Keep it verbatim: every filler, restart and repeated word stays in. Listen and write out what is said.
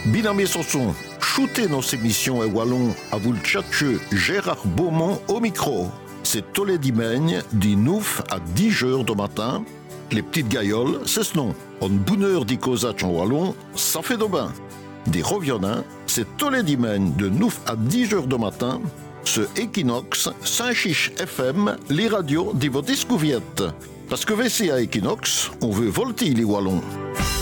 Binamé Sanson, shootez nos émissions et wallon à vous le tchatcheux Gérard Beaumont au micro. C'est tous les dimanches, du neuf à dix heures du matin. Les petites gailloles, c'est ce nom. En bonne heure d'y causer en wallon, ça fait de bain. Des reviennants, c'est tous les dimanches de neuf à dix heures du matin. Ce Equinox, Saint-Chiche F M, les radios de vos discouviette. Parce que V C à Equinox, on veut volter les wallons.